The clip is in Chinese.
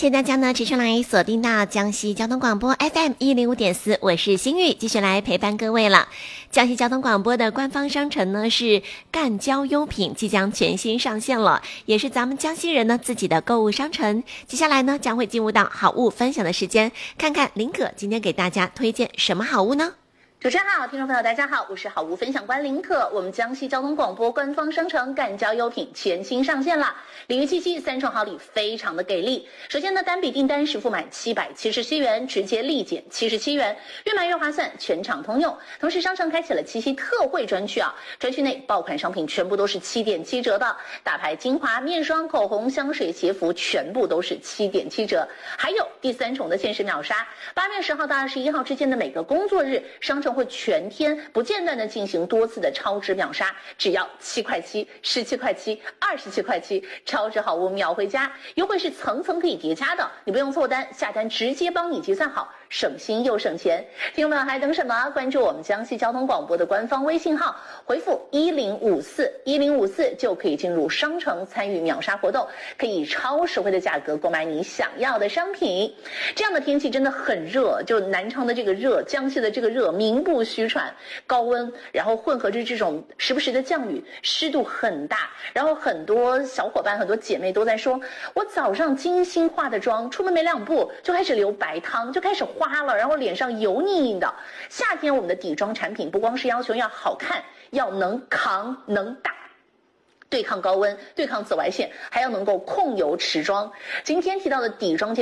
谢谢大家呢，持续来锁定到江西交通广播 FM105.4，我是心玉，继续来陪伴各位了。江西交通广播的官方商城呢是赣交优品，即将全新上线了，也是咱们江西人呢自己的购物商城。接下来呢将会进入到好物分享的时间，看看林可今天给大家推荐什么好物呢？ 主持人好，听众朋友大家好，我是好物分享官林可。我们江西交通广播官方商城赣交优品全新上线了，礼遇七夕3重好礼非常的给力。首先呢，单笔订单实付满777元，直接立减77元，越买越划算，全场通用。同时商城开启了七夕特惠专区啊，专区内爆款商品全部都是7.7折的，大牌精华、面霜、口红、香水、鞋服全部都是7.7折。还有第3重的限时秒杀，8月10号到21号之间的每个工作日，商城会全天不间断的进行多次的超值秒杀，只要7块7、17块7、27块7，超值好物秒回家，优惠是层层可以叠加的，你不用凑单，下单直接帮你计算好，省心又省钱。听众们还等什么？关注我们江西交通广播的官方微信号，回复1054就可以进入商城参与秒杀活动，可以以超实惠的价格购买你想要的商品。这样的天气真的很热，就南昌的这个热，江西的这个热名不虚传，高温，然后混合着这种时不时的降雨，湿度很大，然后很多小伙伴很多姐妹都在说，我早上精心化的妆，出门没2步就开始流白汤，就开始花了，然后脸上油腻腻的。夏天我们的底妆产品不光是要求要好看，要能扛能打，对抗高温，对抗紫外线，还要能够控油持妆。今天提到的底妆